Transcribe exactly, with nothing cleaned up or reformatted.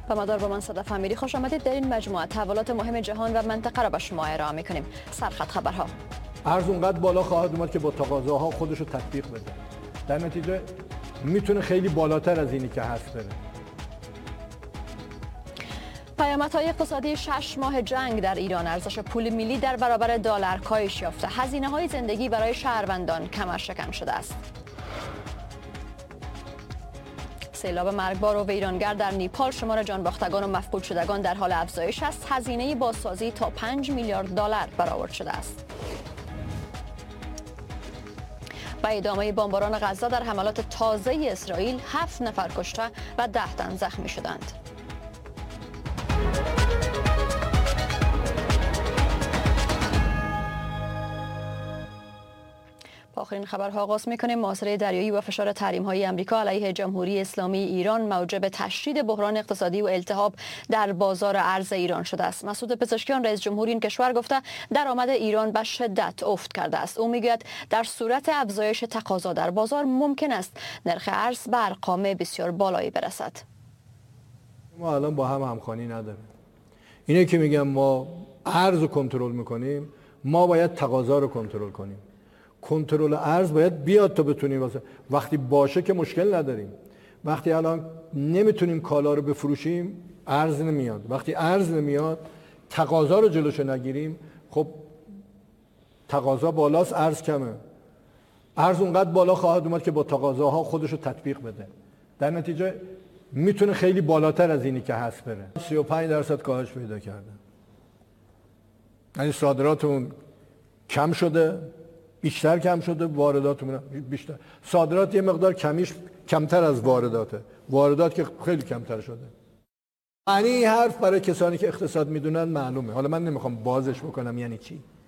و مدار با من صدف امیری خوش آمدید. در این مجموعه تحولات مهم جهان و منطقه را به شما ارائه می‌کنیم. سرخط خبرها. ارز اونقدر بالا خواهد اومد که با تقاضاها خودش رو تطبیق بده. در نتیجه میتونه خیلی بالاتر از اینی که هست بره. پیامدهای اقتصادی شش ماه جنگ در ایران: ارزش پول ملی در برابر دلار کاهش یافته. هزینه‌های زندگی برای شهروندان کمر شکن شده است. سیلاب مرگبار و ویرانگر در نیپال: شمار جانباختگان و مفقود شدگان در حال افزایش است. هزینه بازسازی تا پنج میلیارد دلار برآورد شده است. و ادامه بمباران غزه در حملات تازه اسرائیل: هفت نفر کشته و ده تن زخمی شدند. آخرین خبرها آغاز می‌کنیم. محاصره دریایی و فشار تحریم‌های آمریکا علیه جمهوری اسلامی ایران موجب تشدید بحران اقتصادی و التهاب در بازار ارز ایران شده است. مسعود پزشکیان رئیس جمهوری این کشور گفته درآمد ایران به شدت افت کرده است. او میگوید در صورت افزایش تقاضا در بازار ممکن است نرخ ارز به ارقام بسیار بالایی برسد. ما الان با هم همخوانی نداریم. اینه که میگم ما ارز رو کنترل می‌کنیم، ما باید تقاضا رو کنترل کنیم. کنترل ارز باید بیاد تا بتونیم واسه وقتی باشه که مشکل نداریم. وقتی الان نمیتونیم کالا رو بفروشیم ارز نمیاد. وقتی ارز نمیاد تقاضا رو جلوشو نگیریم، خب تقاضا بالاست ارز کمه. ارز اونقدر بالا خواهد اومد که با تقاضاها خودش رو تطبیق بده. در نتیجه میتونه خیلی بالاتر از اینی که هست بره. سی و پنج درصد کاهش پیدا کرده. یعنی صادراتمون کم شده، بیشتر کم شده، وارداتمون بیشتر. صادرات یه مقدار کمیش کمتر از وارداته. واردات که خیلی کمتر شده. معنی این حرف برای کسانی که اقتصاد میدونن معلومه. حالا من نمیخوام بازش بکنم یعنی چی.